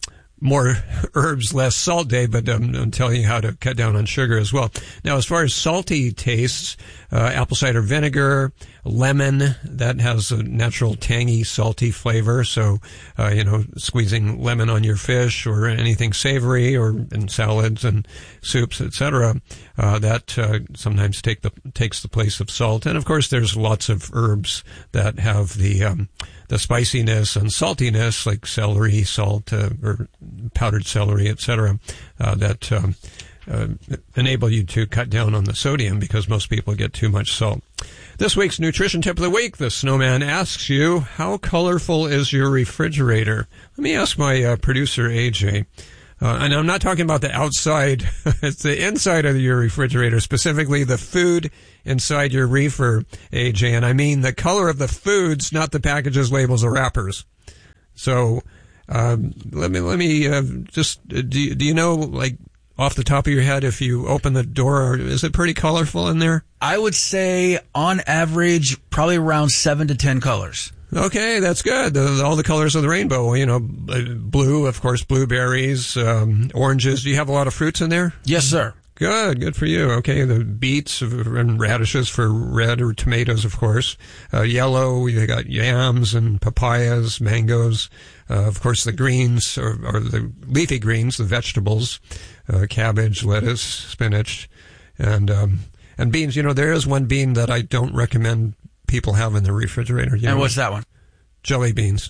O: more herbs, less salt day, but I'm telling you how to cut down on sugar as well. Now, as far as salty tastes, apple cider vinegar, lemon, that has a natural tangy, salty flavor. So, squeezing lemon on your fish or anything savory or in salads and soups, etc., that sometimes takes the place of salt. And of course, there's lots of herbs that have the spiciness and saltiness, like celery, salt, or powdered celery, etc., that enable you to cut down on the sodium because most people get too much salt. This week's nutrition tip of the week, the snowman asks you, how colorful is your refrigerator? Let me ask my producer, AJ. And I'm not talking about the outside. It's the inside of your refrigerator, specifically the food inside your reefer, AJ. And I mean the color of the foods, not the packages, labels, or wrappers. So, let me just, do you know, like, off the top of your head, if you open the door, is it pretty colorful in there?
P: I would say, on average, probably around 7 to 10 colors.
O: Okay, that's good. All the colors of the rainbow. Blue, of course, blueberries, oranges. Do you have a lot of fruits in there?
P: Yes, sir.
O: Good for you. Okay, the beets and radishes for red, or tomatoes, of course. Yellow, you got yams and papayas, mangoes. Of course, the greens, or the leafy greens, the vegetables, cabbage, lettuce, spinach, and beans. There is one bean that I don't recommend people have in the refrigerator.
P: And what's that one?
O: Jelly beans.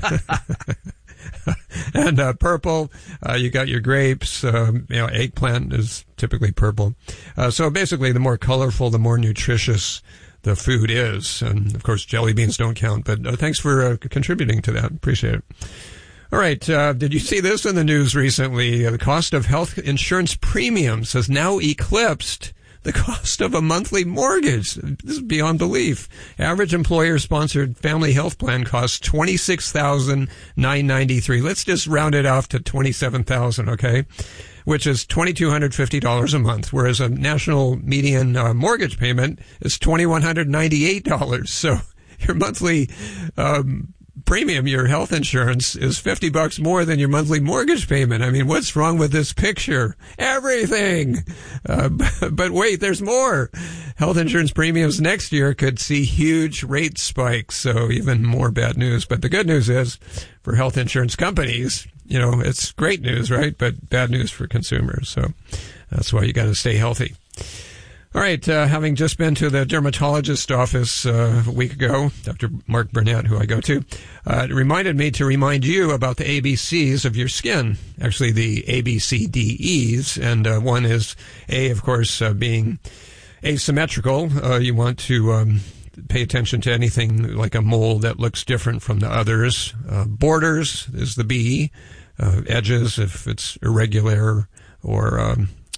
O: And purple, you got your grapes. Eggplant is typically purple. So basically, the more colorful, the more nutritious the food is. And of course, jelly beans don't count. But thanks for contributing to that. Appreciate it. All right. Did you see this in the news recently? The cost of health insurance premiums has now eclipsed the cost of a monthly mortgage. This is beyond belief. Average employer-sponsored family health plan costs $26,993. Let's just round it off to $27,000, okay? Which is $2,250 a month, whereas a national median mortgage payment is $2,198. So your monthly premium, your health insurance, is $50 more than your monthly mortgage payment. I mean, what's wrong with this picture? Everything! But wait, there's more. Health insurance premiums next year could see huge rate spikes, so even more bad news. But the good news is, for health insurance companies, it's great news, right? But bad news for consumers. So that's why you got to stay healthy. All right, having just been to the dermatologist office a week ago, Dr. Mark Burnett, who I go to, it reminded me to remind you about the ABCs of your skin, actually the ABCDEs, and one is A, of course, being asymmetrical. You want to pay attention to anything like a mole that looks different from the others. Borders is the B, edges if it's irregular or,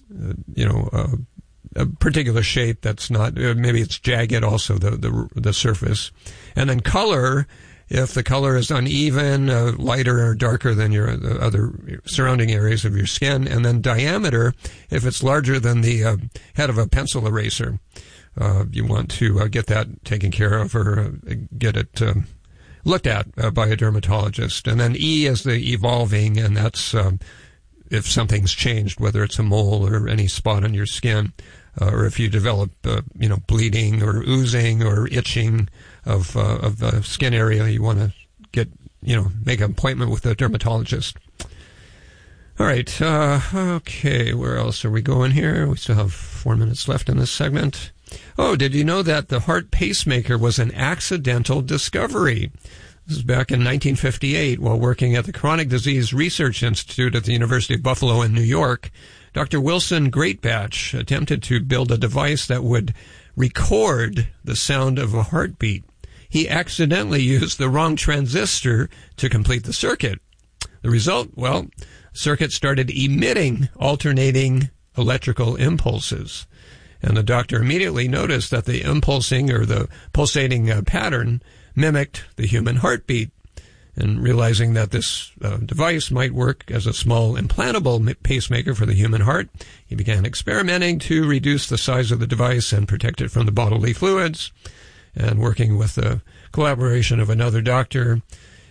O: a particular shape that's not, maybe it's jagged also, the surface. And then color, if the color is uneven, lighter or darker than the other surrounding areas of your skin. And then diameter, if it's larger than the head of a pencil eraser. You want to get that taken care of or get it looked at by a dermatologist. And then E is the evolving, and that's if something's changed, whether it's a mole or any spot on your skin. Or if you develop, bleeding or oozing or itching of the skin area, you want to make an appointment with a dermatologist. All right. Okay. Where else are we going here? We still have 4 minutes left in this segment. Oh, did you know that the heart pacemaker was an accidental discovery? This is back in 1958 while working at the Chronic Disease Research Institute at the University of Buffalo in New York. Dr. Wilson Greatbatch attempted to build a device that would record the sound of a heartbeat. He accidentally used the wrong transistor to complete the circuit. The result, the circuit started emitting alternating electrical impulses. And the doctor immediately noticed that the impulsing or the pulsating pattern mimicked the human heartbeat. And realizing that this device might work as a small implantable pacemaker for the human heart, he began experimenting to reduce the size of the device and protect it from the bodily fluids. And working with the collaboration of another doctor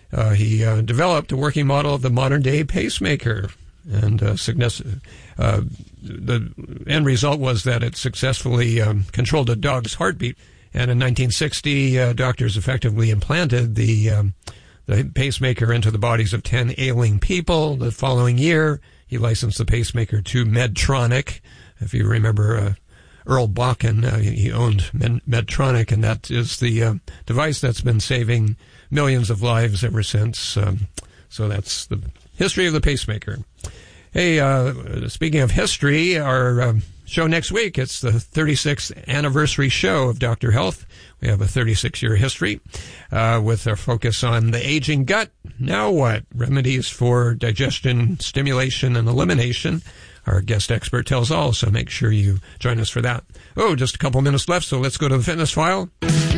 O: He developed a working model of the modern-day pacemaker, and the end result was that it successfully controlled a dog's heartbeat. And in 1960, doctors effectively implanted the pacemaker into the bodies of 10 ailing people. The following year, he licensed the pacemaker to Medtronic. If you remember Earl Bakken, he owned Medtronic, and that is the device that's been saving millions of lives ever since. So that's the history of the pacemaker. Hey, speaking of history, our show next week, it's the 36th anniversary show of Dr. Health. We have a 36-year history with our focus on the aging gut. Now what? Remedies for digestion, stimulation, and elimination. Our guest expert tells all, so make sure you join us for that. Oh, just a couple minutes left, so let's go to the fitness file.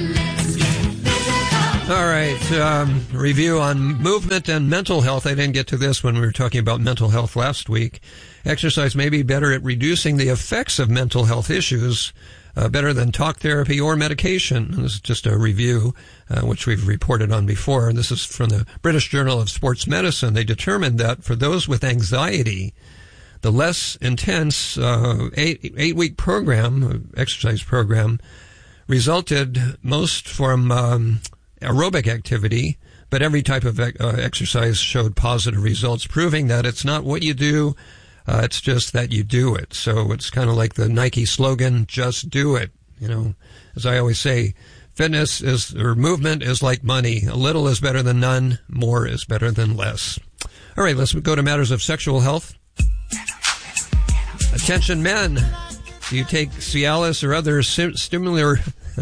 O: All right, review on movement and mental health. I didn't get to this when we were talking about mental health last week. Exercise may be better at reducing the effects of mental health issues, better than talk therapy or medication. And this is just a review, which we've reported on before. And this is from the British Journal of Sports Medicine. They determined that for those with anxiety, the less intense 8-week program, exercise program, resulted most from aerobic activity, but every type of exercise showed positive results, proving that it's not what you do, it's just that you do it. So it's kind of like the Nike slogan, just do it. You know, as I always say, movement is like money. A little is better than none. More is better than less. All right, let's go to matters of sexual health. Attention men, do you take Cialis or other similar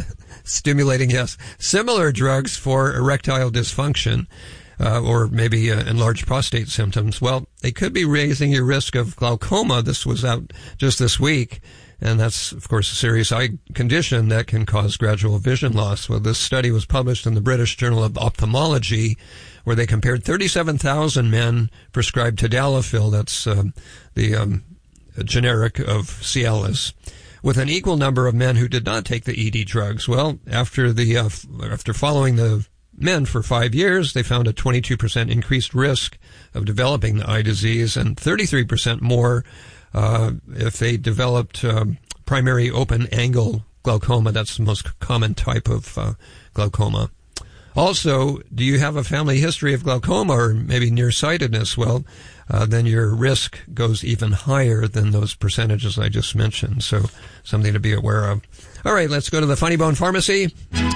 O: drugs for erectile dysfunction, or maybe enlarged prostate symptoms? Well, they could be raising your risk of glaucoma. This was out just this week, and that's, of course, a serious eye condition that can cause gradual vision loss. Well, this study was published in the British Journal of Ophthalmology, where they compared 37,000 men prescribed tadalafil, that's the generic of Cialis, with an equal number of men who did not take the ED drugs. Well, after following the men for 5 years, they found a 22% increased risk of developing the eye disease and 33% more if they developed primary open-angle glaucoma. That's the most common type of glaucoma. Also, do you have a family history of glaucoma or maybe nearsightedness? Well, then your risk goes even higher than those percentages I just mentioned. So something to be aware of. All right, let's go to the Funny Bone Pharmacy.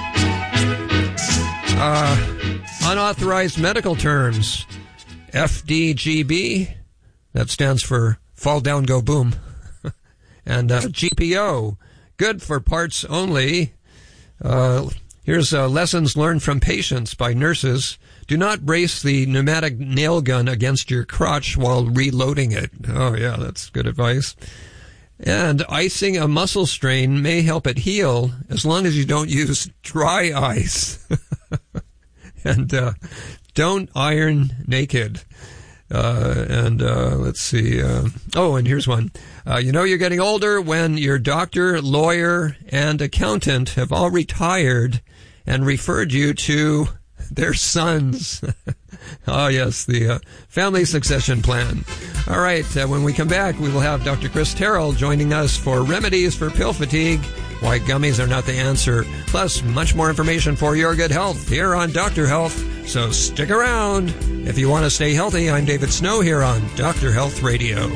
O: Unauthorized medical terms. FDGB, that stands for Fall Down Go Boom. And GPO, good for parts only. Here's lessons learned from patients by nurses. Do not brace the pneumatic nail gun against your crotch while reloading it. Oh, yeah, that's good advice. And icing a muscle strain may help it heal as long as you don't use dry ice. And don't iron naked. Let's see. And here's one. You know you're getting older when your doctor, lawyer, and accountant have all retired and referred you to their sons. Oh, yes, the family succession plan. All right, when we come back, we will have Dr. Chris Terrell joining us for remedies for pill fatigue, why gummies are not the answer, plus much more information for your good health here on Dr. Health. So stick around. If you want to stay healthy, I'm David Snow here on Dr. Health Radio.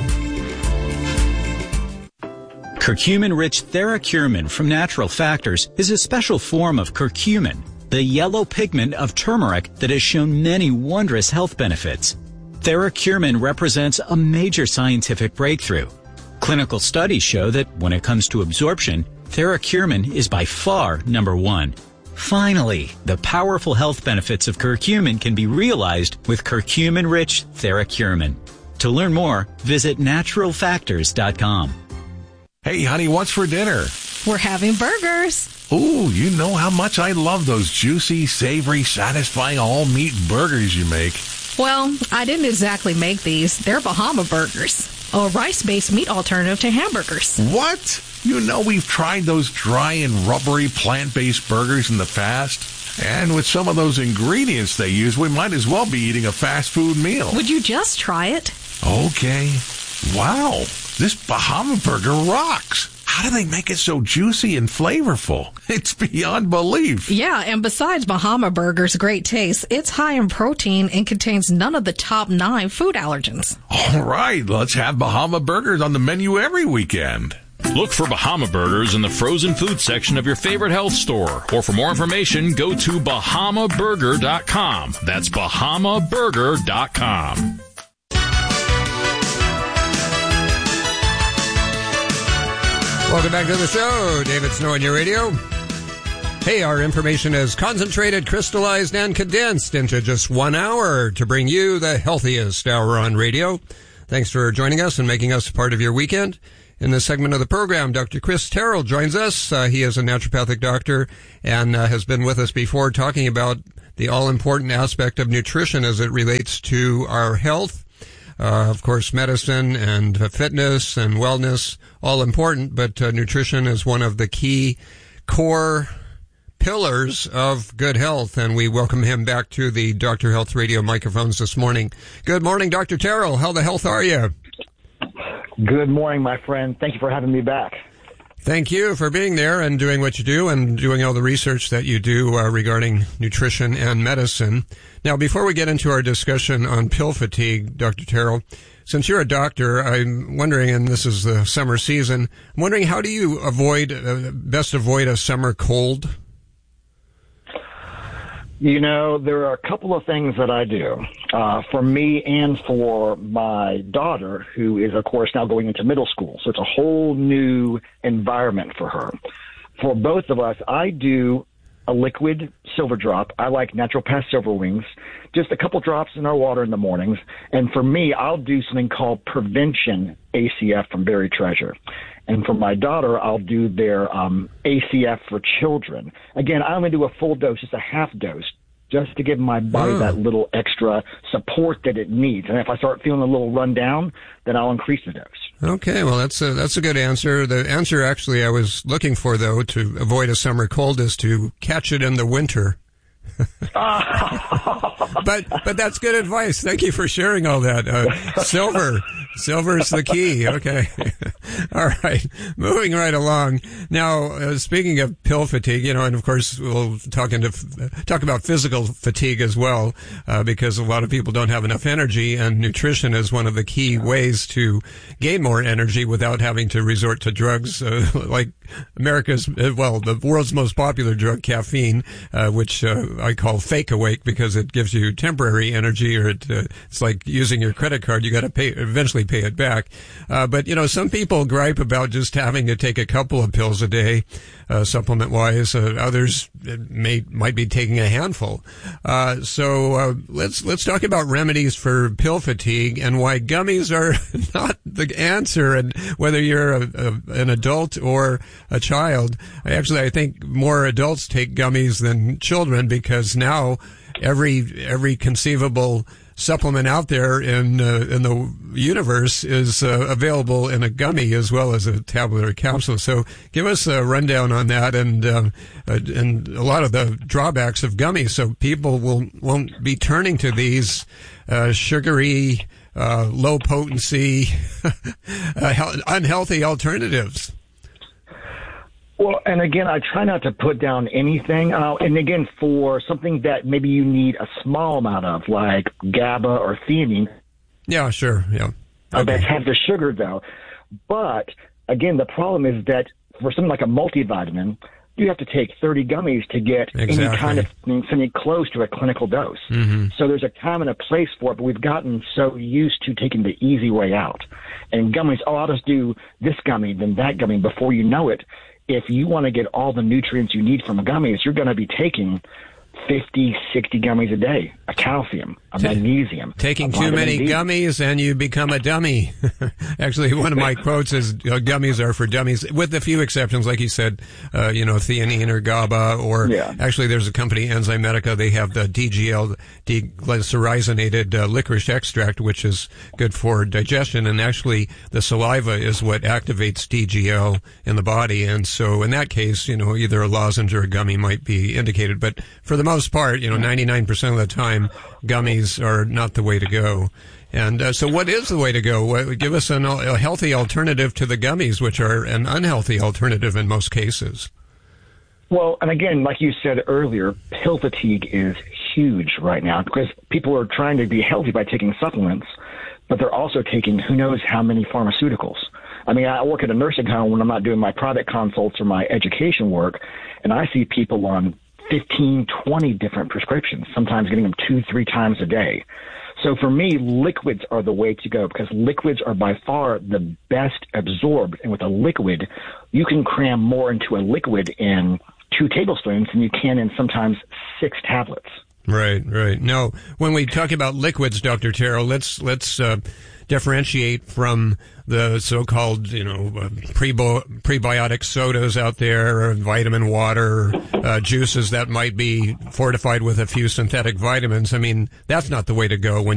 Q: Curcumin-rich TheraCurmin from Natural Factors is a special form of curcumin, the yellow pigment of turmeric that has shown many wondrous health benefits. TheraCurmin represents a major scientific breakthrough. Clinical studies show that when it comes to absorption, TheraCurmin is by far number one. Finally, the powerful health benefits of curcumin can be realized with curcumin-rich TheraCurmin. To learn more, visit naturalfactors.com.
B: Hey, honey, what's for dinner?
R: We're having burgers.
B: Ooh, you know how much I love those juicy, savory, satisfying all-meat burgers you make.
R: Well, I didn't exactly make these. They're Bahama burgers, a rice-based meat alternative to hamburgers.
B: What? You know we've tried those dry and rubbery plant-based burgers in the past. And with some of those ingredients they use, we might as well be eating a fast food meal.
R: Would you just try it?
B: Okay. Wow, this Bahama Burger rocks. How do they make it so juicy and flavorful? It's beyond belief.
R: Yeah, and besides Bahama Burger's great taste, it's high in protein and contains none of the top 9 food allergens.
B: All right, let's have Bahama Burgers on the menu every weekend.
S: Look for Bahama Burgers in the frozen food section of your favorite health store. Or for more information, go to BahamaBurger.com. That's BahamaBurger.com.
O: Welcome back to the show. David Snow on your radio. Hey, our information is concentrated, crystallized, and condensed into just 1 hour to bring you the healthiest hour on radio. Thanks for joining us and making us part of your weekend. In this segment of the program, Dr. Chris Terrell joins us. He is a naturopathic doctor and has been with us before talking about the all-important aspect of nutrition as it relates to our health. Of course, medicine and fitness and wellness, all important, but nutrition is one of the key core pillars of good health, and we welcome him back to the Dr. Health Radio microphones this morning. Good morning, Dr. Terrell. How the health are you?
T: Good morning, my friend. Thank you for having me back.
O: Thank you for being there and doing what you do and doing all the research that you do regarding nutrition and medicine. Now, before we get into our discussion on pill fatigue, Dr. Terrell, since you're a doctor, I'm wondering, and this is the summer season, I'm wondering how do you best avoid a summer cold?
T: You know, there are a couple of things that I do for me and for my daughter, who is, of course, now going into middle school. So it's a whole new environment for her. For both of us, I do a liquid silver drop. I like Natural Path Silver Wings, just a couple drops in our water in the mornings. And for me, I'll do something called Prevention ACF from Berry Treasure. And for my daughter, I'll do their ACF for children. Again, I only do a full dose, just a half dose, just to give my body that little extra support that it needs. And if I start feeling a little run down, then I'll increase the dose. Okay, well, that's a good answer. The answer actually I was looking for, though, to avoid a summer cold is to catch it in the winter. But that's good advice. Thank you for sharing all that. Silver is the key. Okay. All right. Moving right along. Now, speaking of pill fatigue, and of course we'll talk about physical fatigue as well, because a lot of people don't have enough energy, and nutrition is one of the key ways to gain more energy without having to resort to drugs, like the world's most popular drug, caffeine, which I call fake awake because it gives you temporary energy, or it's like using your credit card. You got to eventually pay it back. But some people gripe about just having to take a couple of pills a day, supplement wise. Others might be taking a handful. So let's talk about remedies for pill fatigue and why gummies are not the answer, and whether you're an adult or a child. I think more adults take gummies than children, because now every conceivable supplement out there in the universe is available in a gummy as well as a tablet or capsule. So give us a rundown on that and a lot of the drawbacks of gummies, so people won't be turning to these sugary, low potency, unhealthy alternatives. Well, and again, I try not to put down anything. And again, for something that maybe you need a small amount of, like GABA or theanine. Yeah, sure. Yeah. That have the sugar, though. But again, the problem is that for something like a multivitamin, you have to take 30 gummies to get any kind of something close to a clinical dose. Mm-hmm. So there's a time and a place for it, but we've gotten so used to taking the easy way out. And gummies, I'll just do this gummy, then that gummy. Before you know it, if you want to get all the nutrients you need from gummies, you're going to be taking 50, 60 gummies a day of calcium.
U: magnesium.
O: Taking too many gummies and you become a dummy. Actually, one of my quotes is gummies are for dummies, with a few exceptions, like you said, theanine or GABA, or actually there's a company, Enzymedica, they have the DGL, deglycyrrhizated licorice extract, which is good for digestion, and actually the saliva is what activates DGL in the body, and so in that case, either a lozenge or a gummy might be indicated, but for the most part, 99% of the time, gummies are not the way to go. And so what is the way to go? Give us a healthy alternative to the gummies, which are an unhealthy alternative in most cases.
U: Well, and again, like you said earlier, pill fatigue is huge right now because people are trying to be healthy by taking supplements, but they're also taking who knows how many pharmaceuticals. I mean, I work at a nursing home when I'm not doing my private consults or my education work, and I see people on 15, 20 different prescriptions, sometimes getting them 2-3 times a day. So for me, liquids are the way to go because liquids are by far the best absorbed. And with a liquid, you can cram more into a liquid in 2 tablespoons than you can in sometimes 6 tablets.
O: Right. Now, when we talk about liquids, Dr. Terrell, let's differentiate from the so-called, prebiotic sodas out there, or vitamin water, juices that might be fortified with a few synthetic vitamins. I mean, that's not the way to go when